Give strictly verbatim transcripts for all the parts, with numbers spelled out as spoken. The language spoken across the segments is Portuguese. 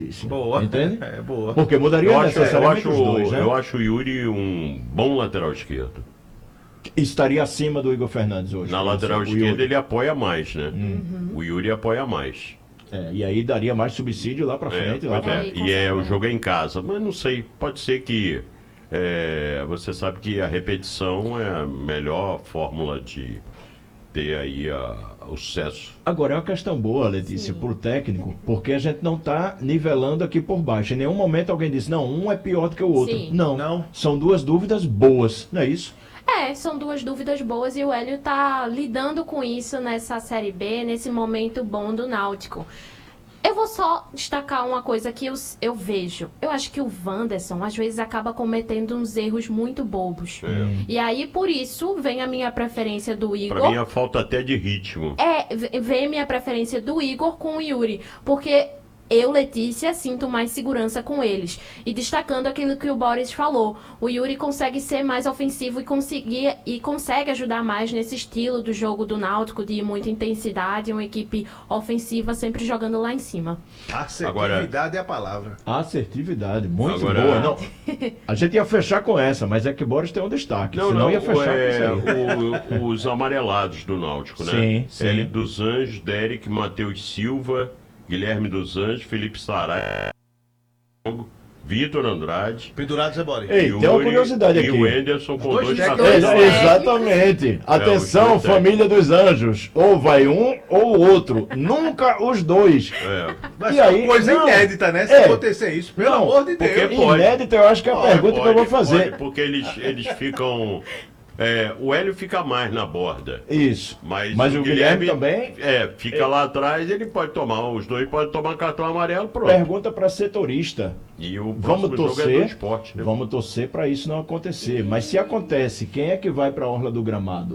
Boa. Entende? É, boa. Porque mudaria Eu acho, eu, necessariamente acho, os dois, né? eu acho o Yuri um bom lateral esquerdo. Estaria acima do Igor Fernandes hoje. Na por lateral exemplo, o esquerda Yuri. ele apoia mais, né? Uhum. O Yuri apoia mais. É, e aí daria mais subsídio lá pra frente. É, lá pois pra... é. É, com E é, o certeza. jogo é em casa. Mas não sei, pode ser que... é, você sabe que a repetição é a melhor fórmula de ter aí a, o sucesso. Agora é uma questão boa, Letícia, pro técnico, porque a gente não tá nivelando aqui por baixo. Em nenhum momento alguém disse, não, um é pior do que o outro. Sim. Não, Não. são duas dúvidas boas, não é isso? É, são duas dúvidas boas e o Hélio tá lidando com isso nessa Série B, nesse momento bom do Náutico. Eu vou só destacar uma coisa que eu, eu vejo. Eu acho que o Wanderson, às vezes, acaba cometendo uns erros muito bobos. É. E aí, por isso, vem a minha preferência do Igor. Pra mim, a falta até de ritmo. É, v- vem minha preferência do Igor com o Yuri. Porque eu, Letícia, sinto mais segurança com eles. E destacando aquilo que o Boris falou, o Yuri consegue ser mais ofensivo e, conseguir, e consegue ajudar mais nesse estilo do jogo do Náutico, de muita intensidade, uma equipe ofensiva sempre jogando lá em cima. Assertividade é a palavra. Assertividade, muito Agora- boa. Não, a gente ia fechar com essa, mas é que Boris tem um destaque. Não, senão não, ia fechar é, com isso aí. o- os amarelados do Náutico, né? Sim, sim. Hélio dos Anjos, Derek, Matheus Silva, Guilherme dos Anjos, Felipe Sarai, Vitor Andrade. Pendurado, Zé Boris. Ei, tem uma curiosidade e aqui. o Enderson com dois dois técnicos. É, cartões. Dois exatamente. Atenção, dois família dos anjos. Ou vai um ou o outro. Nunca os dois. É. Vai E ser uma aí, coisa não. inédita, né? Se É. acontecer isso, pelo Não, amor de porque Deus. pode. Inédito, eu acho que é a Pode, pergunta que eu vou pode, fazer. pode, porque eles, eles ficam... é, o Hélio fica mais na borda. Isso. Mas, Mas o Guilherme também? É, fica lá atrás, ele pode tomar, os dois podem tomar cartão amarelo, pronto. Pergunta para setorista. E o Vamos próximo jogo é do torcer, esporte, né? vamos torcer para isso não acontecer. Mas se acontece, quem é que vai para a orla do gramado?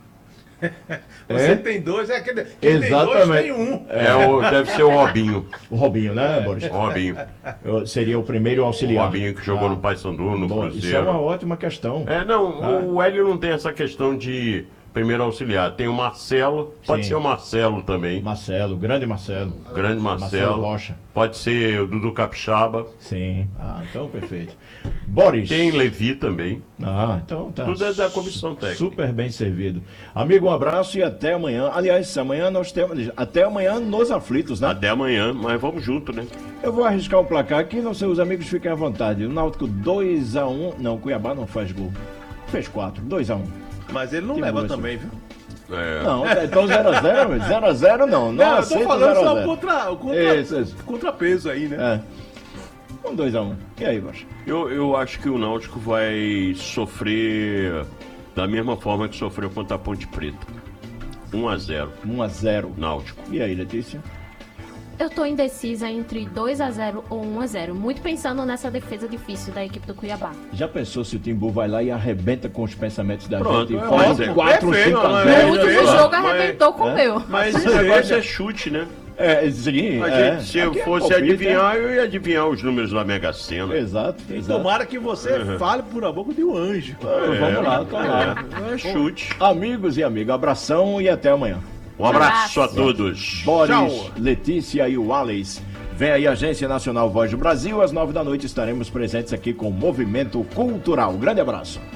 Você É? tem dois, é aquele. Quem Exatamente. tem dois, tem um. É, o, deve ser o Robinho. O Robinho, né, Boris? O Robinho. Eu- seria o primeiro O auxiliar. Robinho que jogou Ah, no Paysandu, no bom, isso é Cruzeiro. uma ótima questão. É, não, Ah. o Hélio não tem essa questão de primeiro auxiliar. Tem o Marcelo, pode Sim. ser o Marcelo também. Marcelo, grande Marcelo. Grande Marcelo Marcelo. Rocha. Pode ser o Dudu Capixaba. Sim. Ah, então perfeito. Boris. Tem Levi também. Ah, então tá. Tudo é da comissão técnica. Super bem servido. Amigo, um abraço e até amanhã. Aliás, amanhã nós temos. Até amanhã nos aflitos, né? Até amanhã, mas vamos junto, né? Eu vou arriscar um placar aqui, não sei, os amigos fiquem à vontade. O Náutico dois a um. Não, Cuiabá não faz gol. Fez quatro, dois a um. Mas ele não Que leva moço. também, viu? É, Não, então zero a zero, zero a zero não. Não, Não, eu tô aceito falando zero a só zero. contra, o contra, Isso, isso. contrapeso aí, né? É. Um dois a um. E aí, Baixo? eu, eu acho que o Náutico vai sofrer da mesma forma que sofreu contra a Ponte Preta. um a zero, um a zero. Náutico. E aí, Letícia? Eu tô indecisa entre dois a zero ou um a zero, muito pensando nessa defesa difícil da equipe do Cuiabá. Já pensou se o Timbu vai lá e arrebenta com os pensamentos da Pronto, gente? é, Faz mas é quatro, perfeito, cinco a mas No é, zero. último é, jogo mas- arrebentou com o meu. Mas Mas o negócio seja. é chute, né? É, sim, A é. gente, se eu Aqui é fosse palpite, adivinhar, eu ia adivinhar os números da Mega Sena. é. Exato, E exato. tomara que você fale por a boca de um anjo. É, Vamos lá, tomara. É chute. Amigos e amigas, abração e até amanhã. Um abraço a Abraço. todos. Boris, Tchau. Letícia e o Wallace. Vem aí a Agência Nacional Voz do Brasil. Às nove da noite estaremos presentes aqui com o Movimento Cultural. Grande abraço.